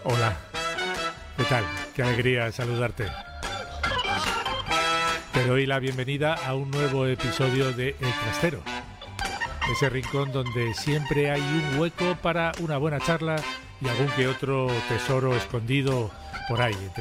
Hola, ¿qué tal? Qué alegría saludarte. Te doy la bienvenida a un nuevo episodio de El Trastero, ese rincón donde siempre hay un hueco para una buena charla y algún que otro tesoro escondido por ahí, entre